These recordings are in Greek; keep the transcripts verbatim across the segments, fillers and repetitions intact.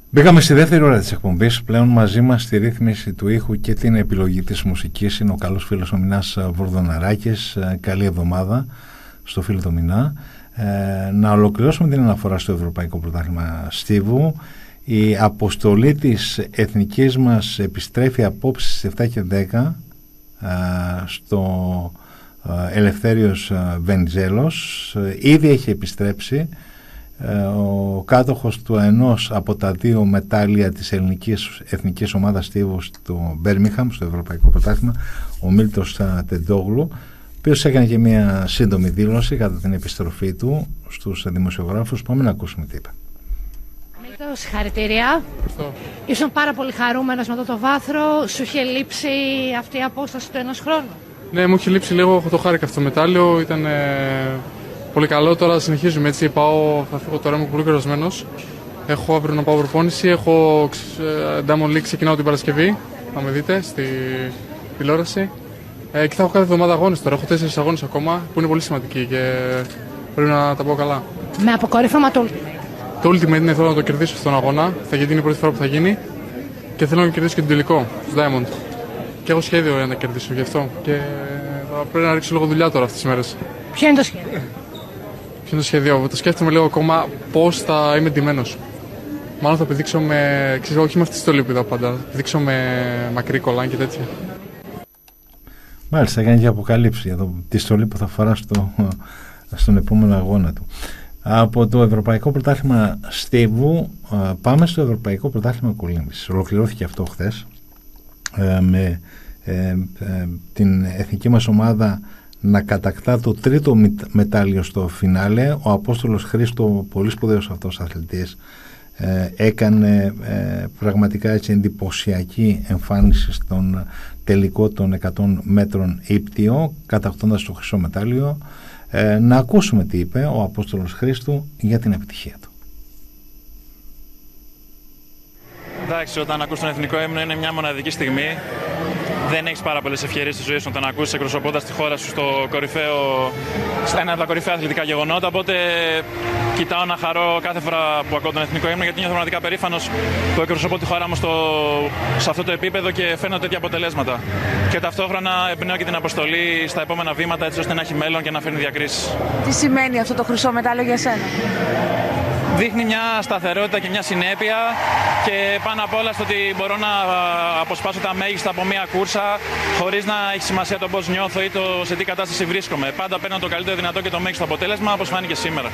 Μπήκαμε στη δεύτερη ώρα της εκπομπής. Πλέον μαζί μας στη ρύθμιση του ήχου και την επιλογή της μουσικής είναι ο καλός φίλος ο Μινάς Βορδοναράκης. Καλή εβδομάδα στο φίλο το Μινά. Ε, να ολοκληρώσουμε την αναφορά στο Ευρωπαϊκό Πρωτάθλημα Στίβου. Η αποστολή της εθνικής μας επιστρέφει απόψε στις επτά και δέκα ε, στο ε, Ελευθέριος Βενιζέλος. Ε, ήδη έχει επιστρέψει ο κάτοχος του ενός από τα δύο μετάλλια της ελληνικής εθνικής ομάδας στίβου στο Μπέρμιχαμ, στο Ευρωπαϊκό Πρωτάθλημα, ο Μίλτος Τεντόγλου, ο οποίος έκανε και μια σύντομη δήλωση κατά την επιστροφή του στους δημοσιογράφους. Πάμε να ακούσουμε τι είπε. Μίλτο, συγχαρητήρια. Ήσουν πάρα πολύ χαρούμενος με αυτό το βάθρο. Σου είχε λείψει αυτή η απόσταση του ενός χρόνου? Ναι, μου είχε λείψει λίγο, το χάρηκα αυτό το μετάλλιο, ήταν ε, πολύ καλό. Τώρα συνεχίζουμε έτσι, πάω, θα φύγω τώρα, είμαι πολύ κουρασμένος. Έχω αύριο να πάω προπόνηση, έχω ε, Diamond League, ξεκινάω την Παρασκευή, θα με δείτε στη τηλεόραση. Ε, και θα έχω κάθε εβδομάδα αγώνες τώρα, έχω τέσσερις αγώνες ακόμα που είναι πολύ σημαντικοί και πρέπει να τα πω καλά. Με αποκορύφωμα το Ultimate. Το Ultimate είναι, θέλω να το κερδίσω αυτόν τον αγώνα, θα γίνει η πρώτη φορά που θα γίνει και θέλω να κερδίσω και τον τελικό, στους Diamond. Και έχω σχέδιο για να κερδίσω γι' αυτό και θα πρέπει να ρίξω λίγο δουλειά τώρα αυτές τις μέρες. Ποιο είναι το σχέδιο? Ποιο είναι το σχέδιο? Το σκέφτομαι λίγο ακόμα πώς θα είμαι ντυμένος. Μάλλον θα πηδήξω με, ξέρω, όχι με αυτή τη στολή που είδα πάντα, θα πηδήξω με μακρύ κολάν και τέτοια. Μάλιστα, έκανε και αποκαλύψει εδώ τη στολή που θα φορά στο, στον επόμενο αγώνα του. Από το Ευρωπαϊκό Πρωτάθλημα Στίβου πάμε στο Ευρωπαϊκό Πρωτάθλημα Κολύμβησης. Ολοκληρώθηκε αυτό χθες ε, με ε, ε, την εθνική μας ομάδα να κατακτά το τρίτο μετάλλιο στο φινάλε. Ο Απόστολος Χρήστο, πολύ σπουδαίος αυτός αθλητής, ε, έκανε ε, πραγματικά έτσι εντυπωσιακή εμφάνιση στον τελικό των εκατό μέτρων ύπτιο, κατακτώντας το χρυσό μετάλλιο. Ε, να ακούσουμε τι είπε ο Απόστολος Χρήστου για την επιτυχία του. Εντάξει, όταν ακούς τον εθνικό ύμνο είναι μια μοναδική στιγμή. Δεν έχεις πάρα πολλές ευκαιρίες στη ζωή σου όταν ακούσεις εκπροσωπώντας τη χώρα σου στο κορυφαίο, στα ένα από τα κορυφαία αθλητικά γεγονότα. Οπότε κοιτάω να χαρώ κάθε φορά που ακούω τον εθνικό ύμνο, γιατί νιώθω πραγματικά περήφανος που εκπροσωπώ τη χώρα μου στο, σε αυτό το επίπεδο και φέρνω τέτοια αποτελέσματα. Και ταυτόχρονα εμπνέω και την αποστολή στα επόμενα βήματα, έτσι ώστε να έχει μέλλον και να φέρνει διακρίσεις. Τι σημαίνει αυτό το χρυσό μετάλλιο για σένα? Δείχνει μια σταθερότητα και μια συνέπεια και πάνω απ' όλα στο ότι μπορώ να αποσπάσω τα μέγιστα από μια κούρσα χωρίς να έχει σημασία το πώς νιώθω ή το σε τι κατάσταση βρίσκομαι. Πάντα παίρνω το καλύτερο δυνατό και το μέγιστο αποτέλεσμα, όπως φάνηκε σήμερα.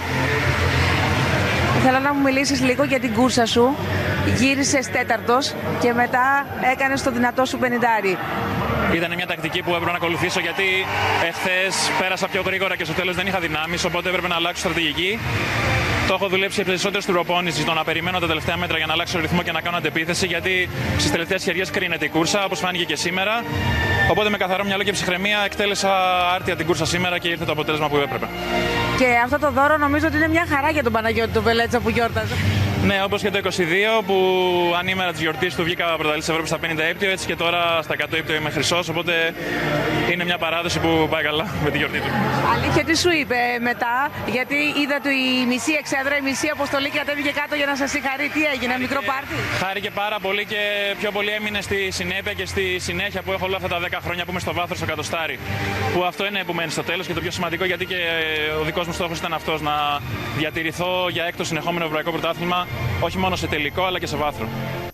Θέλω να μου μιλήσεις λίγο για την κούρσα σου. Γύρισες τέταρτος και μετά έκανες το δυνατό σου πενηντάρι. Ήταν μια τακτική που έπρεπε να ακολουθήσω, γιατί εχθές πέρασα πιο γρήγορα και στο τέλος δεν είχα δυνάμεις, οπότε έπρεπε να αλλάξω στρατηγική. Το έχω δουλέψει περισσότερο στην προπόνηση, το να περιμένω τα τελευταία μέτρα για να αλλάξω ρυθμό και να κάνω αντεπίθεση, γιατί στις τελευταίες χεριές κρίνεται η κούρσα, όπως φάνηκε και σήμερα. Οπότε με καθαρό μυαλό και ψυχραιμία εκτέλεσα άρτια την κούρσα σήμερα και ήρθε το αποτέλεσμα που έπρεπε. Και αυτό το δώρο νομίζω ότι είναι μια χαρά για τον Παναγιώτη τον Βελέτσα που γιόρταζε. Ναι, όπως και το είκοσι δύο που ανήμερα της γιορτής του βγήκα πρωταθλητής της Ευρώπης στα πενήντα ύπτιο, έτσι και τώρα στα εκατό ύπτιο είμαι χρυσός, οπότε είναι μια παράδοση που πάει καλά με τη γιορτή του. Αλήθεια, τι σου είπε μετά, γιατί είδα του η μισή εξέδρα, η μισή αποστολή κατέβηκε κάτω για να σας συγχαρεί. Τι έγινε, μικρό πάρτι? Χάρηκε πάρα πολύ και πιο πολύ έμεινε στη συνέπεια και στη συνέχεια που έχω όλα αυτά τα δέκα χρόνια που είμαι στο βάθρο στο κατοστάρι. Που αυτό είναι που μένει στο τέλος και το πιο σημαντικό, γιατί και ο δικός μου στόχος ήταν αυτός, να διατηρηθώ για έκτο συνεχόμενο ευρωπαϊκό πρωτάθλημα, όχι μόνο σε τελικό αλλά και σε βάθρο.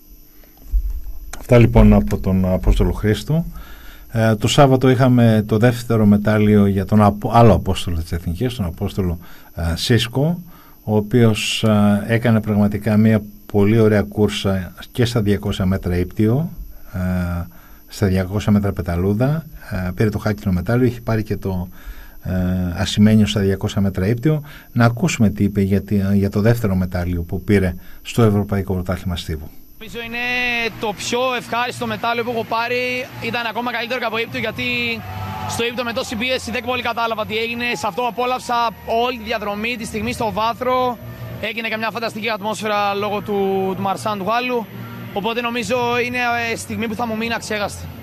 Αυτά λοιπόν από τον Απόστολο Χρήστο. Ε, το Σάββατο είχαμε το δεύτερο μετάλλιο για τον απο, άλλο Απόστολο της Εθνικής, τον Απόστολο ε, Σίσκο, ο οποίος ε, έκανε πραγματικά μια πολύ ωραία κούρσα και στα διακόσια μέτρα ύπτιο, ε, στα διακόσια μέτρα πεταλούδα, ε, πήρε το χάκινο μετάλλιο, είχε πάρει και το ε, ασημένιο στα διακόσια μέτρα ύπτιο. Να ακούσουμε τι είπε για, για το δεύτερο μετάλλιο που πήρε στο Ευρωπαϊκό Πρωτάθλημα Στίβου. Νομίζω είναι το πιο ευχάριστο μετάλλιο που έχω πάρει. Ήταν ακόμα καλύτερο και από ύπτιο, γιατί στο ύπτιο με τόση πίεση δεν πολύ κατάλαβα τι έγινε. Σε αυτό απόλαυσα όλη τη διαδρομή, τη στιγμή στο βάθρο. Έγινε και μια φανταστική ατμόσφαιρα λόγω του, του Μαρσάν του Γάλλου. Οπότε νομίζω είναι στιγμή που θα μου μείνει αξέχαστη.